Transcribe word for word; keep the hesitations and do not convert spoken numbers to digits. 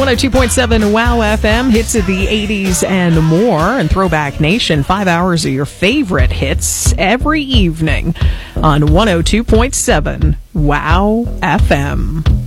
one oh two point seven WOW F M, hits of the eighties and more, and Throwback Nation, five hours of your favorite hits every evening on one oh two point seven WOW F M.